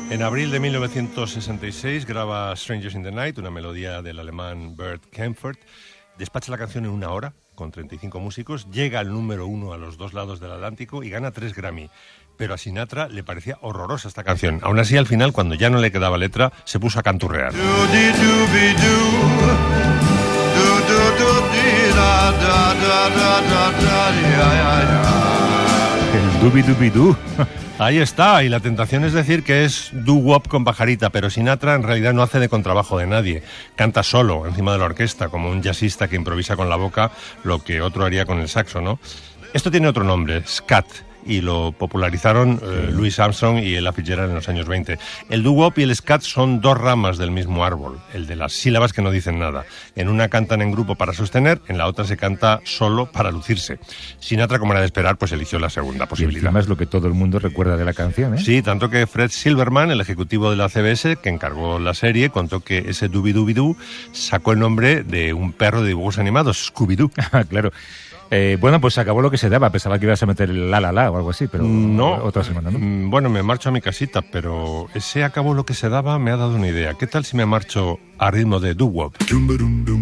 En abril de 1966 graba Strangers in the Night, una melodía del alemán Bert Kaempfert. Despacha la canción en 1 hora, con 35 músicos, llega al número 1 a los 2 lados del Atlántico y gana 3 Grammy. Pero a Sinatra le parecía horrorosa esta canción. Aún así, al final, cuando ya no le quedaba letra, se puso a canturrear. El dubi-dubi-du. Ahí está, y la tentación es decir que es doo-wop con pajarita, pero Sinatra en realidad no hace de contrabajo de nadie. Canta solo, encima de la orquesta, como un jazzista que improvisa con la boca lo que otro haría con el saxo, ¿no? Esto tiene otro nombre, scat, y lo popularizaron Louis Armstrong y Ella Fitzgerald en los años 20. El doo-wop y el scat son 2 ramas del mismo árbol, el de las sílabas que no dicen nada. En una cantan en grupo para sostener, en la otra se canta solo para lucirse. Sinatra, como era de esperar, pues eligió la segunda posibilidad. Y encima es lo que todo el mundo recuerda de la canción, ¿eh? Sí, tanto que Fred Silverman, el ejecutivo de la CBS, que encargó la serie, contó que ese Dubi-Dubi-Doo sacó el nombre de un perro de dibujos animados, Scooby-Doo. Claro. Bueno, pues se acabó lo que se daba. Pensaba que ibas a meter el la o algo así, pero no, otra semana, ¿no? Bueno, me marcho a mi casita, pero ese acabó lo que se daba me ha dado una idea. ¿Qué tal si me marcho a ritmo de doo-wop?